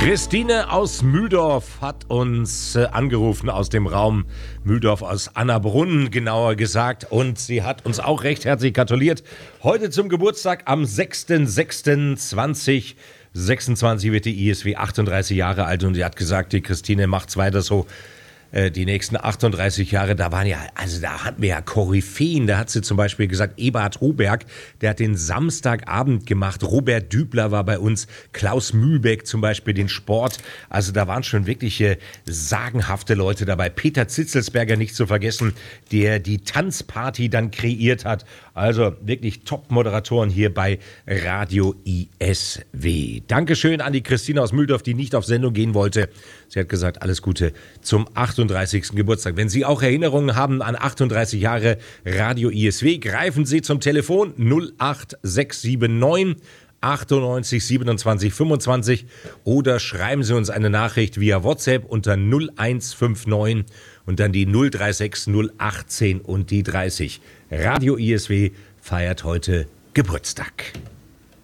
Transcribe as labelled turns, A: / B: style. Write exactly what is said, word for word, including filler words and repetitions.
A: Christine aus Mühldorf hat uns äh, angerufen aus dem Raum Mühldorf, aus Annabrunn genauer gesagt. Und sie hat uns auch recht herzlich gratuliert. Heute zum Geburtstag am sechster sechster zweitausendsechsundzwanzig wird die I S W achtunddreißig Jahre alt. Und sie hat gesagt, die Christine macht's weiter so. Die nächsten achtunddreißig Jahre, da waren ja, also da hatten wir ja Koryphäen. Da hat sie zum Beispiel gesagt, Eberhard Hoberg, der hat den Samstagabend gemacht. Robert Dübler war bei uns, Klaus Mühlbeck zum Beispiel, den Sport. Also da waren schon wirkliche sagenhafte Leute dabei. Peter Zitzelsberger nicht zu vergessen, der die Tanzparty dann kreiert hat. Also wirklich Top-Moderatoren hier bei Radio I S W. Dankeschön an die Christine aus Mühldorf, die nicht auf Sendung gehen wollte. Sie hat gesagt, alles Gute zum achtunddreißigsten Geburtstag. Wenn Sie auch Erinnerungen haben an achtunddreißig Jahre Radio I S W, greifen Sie zum Telefon null acht sechs sieben neun achtundneunzig siebenundzwanzig fünfundzwanzig oder schreiben Sie uns eine Nachricht via WhatsApp unter null eins fünf neun und dann die null drei sechs null achtzehn und die dreißig. Radio I S W feiert heute Geburtstag.